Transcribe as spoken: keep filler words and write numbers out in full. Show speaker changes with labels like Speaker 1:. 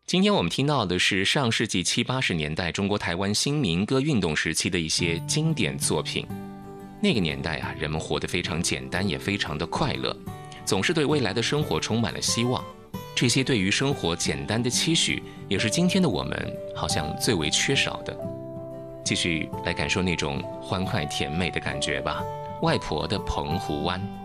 Speaker 1: 今天我们听到的是上世纪七八十年代中国台湾新民歌运动时期的一些经典作品。那个年代啊，人们活得非常简单，也非常的快乐，总是对未来的生活充满了希望。这些对于生活简单的期许，也是今天的我们好像最为缺少的。继续来感受那种欢快甜美的感觉吧。外婆的澎湖湾。